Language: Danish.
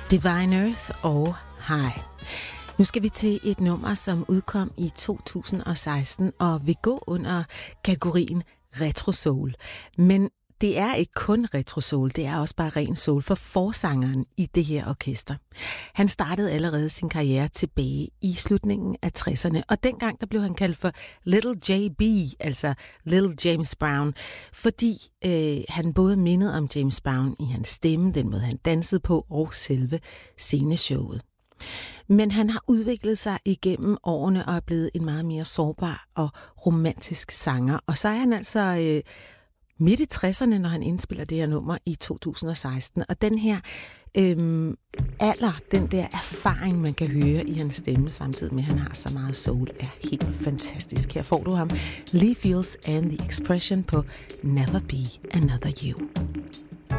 Divine Earth og High. Nu skal vi til et nummer, som udkom i 2016 og vil gå under kategorien retro soul. Men det er ikke kun retro soul, det er også bare ren soul for forsangeren i det her orkester. Han startede allerede sin karriere tilbage i slutningen af 60'erne, og dengang der blev han kaldt for Little JB, altså Little James Brown, fordi han både mindede om James Brown i hans stemme, den måde han dansede på, og selve sceneshowet. Men han har udviklet sig igennem årene og er blevet en meget mere sårbar og romantisk sanger. Og så er han altså midt i 60'erne, når han indspiller det her nummer i 2016. Og den her alder, den der erfaring, man kan høre i hans stemme, samtidig med, at han har så meget soul, er helt fantastisk. Her får du ham, Lee Fields and the Expression på Never Be Another You.